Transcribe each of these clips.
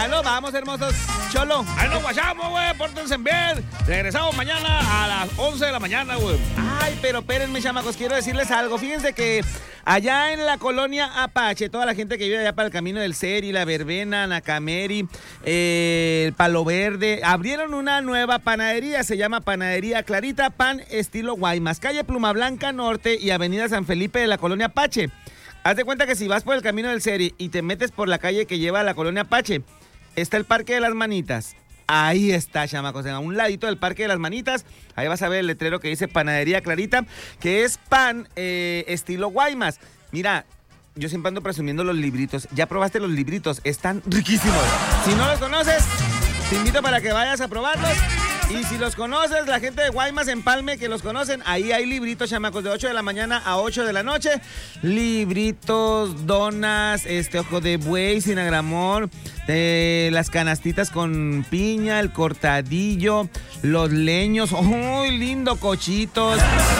Ya nos vamos, hermosos. Cholo. Ahí nos guachamos, güey. Pórtense bien. Regresamos mañana a las 11 de la mañana, güey. Ay, pero espérenme, chamacos, quiero decirles algo. Fíjense que allá en la colonia Apache, toda la gente que vive allá para el Camino del Seri, la Verbena, Nacameri, el Palo Verde, abrieron una nueva panadería, se llama Panadería Clarita, pan estilo Guaymas, calle Pluma Blanca Norte y avenida San Felipe de la colonia Apache. Haz de cuenta que si vas por el Camino del Seri y te metes por la calle que lleva a la colonia Apache, está el Parque de las Manitas. Ahí está, chamacos, a un ladito del Parque de las Manitas. Ahí vas a ver el letrero que dice Panadería Clarita, que es pan estilo Guaymas. Mira, yo siempre ando presumiendo los libritos. ¿Ya probaste los libritos? Están riquísimos. Si no los conoces, te invito para que vayas a probarlos. Y si los conoces, la gente de Guaymas, Empalme, que los conocen, ahí hay libritos, chamacos, de 8 de la mañana a 8 de la noche. Libritos, donas, ojo de buey, cinagramón, las canastitas con piña, el cortadillo, los leños, ¡uy, lindo! Cochitos.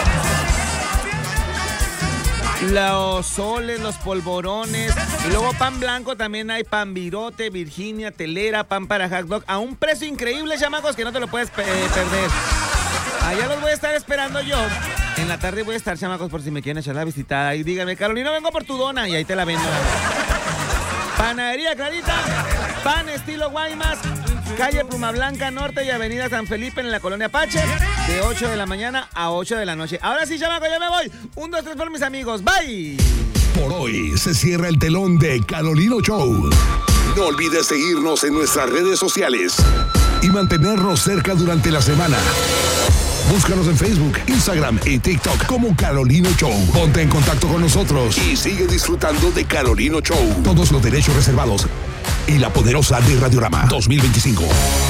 Los soles, los polvorones. Y luego pan blanco también hay, pan virote, Virginia, telera, pan para hot dog. A un precio increíble, chamacos, que no te lo puedes perder. Allá los voy a estar esperando yo. En la tarde voy a estar, chamacos, por si me quieren echar la visitada. Y díganme, Carolina, vengo por tu dona. Y ahí te la vendo. Panadería Clarita, pan estilo Guaymas, calle Pluma Blanca Norte y avenida San Felipe en la colonia Apache, de 8 de la mañana a 8 de la noche. Ahora sí, chamaco, ya me voy. 1, 2, 3 por mis amigos. Bye. Por hoy se cierra el telón de Carolino Show. No olvides seguirnos en nuestras redes sociales y mantenernos cerca durante la semana. Búscanos en Facebook, Instagram y TikTok como Carolino Show. Ponte en contacto con nosotros y sigue disfrutando de Carolino Show. Todos los derechos reservados y la poderosa de Radiorama 2025.